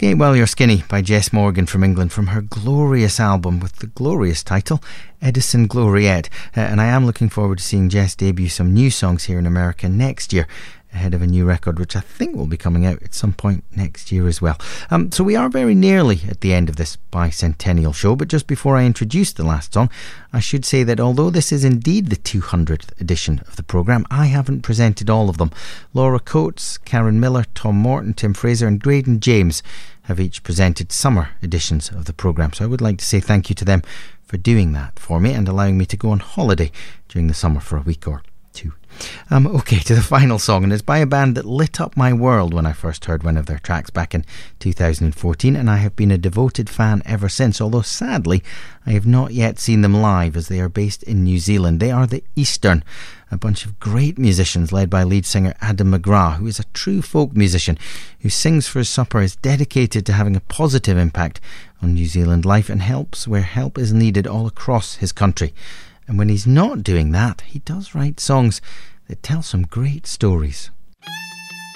Skate While You're Skinny by Jess Morgan from England, from her glorious album with the glorious title Edison Gloriette. And I am looking forward to seeing Jess debut some new songs here in America next year, ahead of a new record which I think will be coming out at some point next year as well. So we are very nearly at the end of this bicentennial show, but just before I introduce the last song, I should say that although this is indeed the 200th edition of the programme, I haven't presented all of them. Laura Coates, Karen Miller, Tom Morton, Tim Fraser and Graydon James have each presented summer editions of the programme, so I would like to say thank you to them for doing that for me and allowing me to go on holiday during the summer for a week or two. Okay, to the final song, and it's by a band that lit up my world when I first heard one of their tracks back in 2014, and I have been a devoted fan ever since, although sadly I have not yet seen them live as they are based in New Zealand. They are the Eastern, a bunch of great musicians led by lead singer Adam McGrath, who is a true folk musician who sings for his supper, is dedicated to having a positive impact on New Zealand life and helps where help is needed all across his country. And when he's not doing that, he does write songs that tell some great stories.